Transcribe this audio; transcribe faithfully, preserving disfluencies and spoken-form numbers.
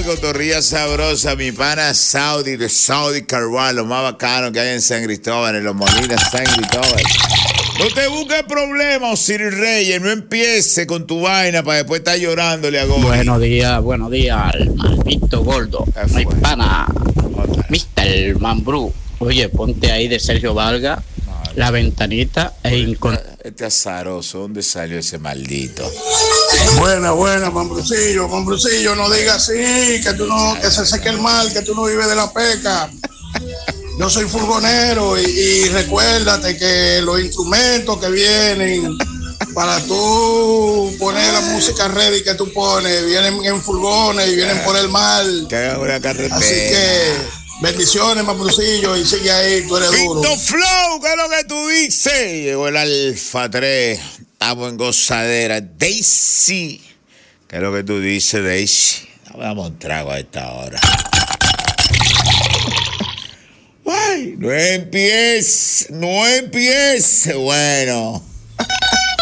cotorría sabrosa, mi pana Saudi de Saudi Carval, lo más bacano que hay en San Cristóbal, en los Molinas San Cristóbal. No te busques problemas, Osiris Reyes, no empieces con tu vaina para después estar llorándole a Gol. Buenos días, buenos días, al maldito gordo, mi pana, mister Mambrú. Oye, ponte ahí de Sergio Valga, no, la ventanita e incon... Este azaroso, ¿dónde salió ese maldito? Buena, buena, Mambrucillo, Mambrucillo, no digas así, que tú no, que se seque el mal, que tú no vives de la peca. Yo soy furgonero y, y recuérdate que los instrumentos que vienen para tú poner la música ready que tú pones, vienen en furgones y vienen por el mar. Que hagan una carretera. Así que bendiciones, Mambrucillo, y sigue ahí, tú eres duro. Pinto Flow, ¿qué es lo que tú dices? Llegó el Alfa tres, estamos en gozadera. Daisy, ¿qué es lo que tú dices, Daisy? Vamos a un trago a esta hora. Ay, no empiece, no empiece, bueno.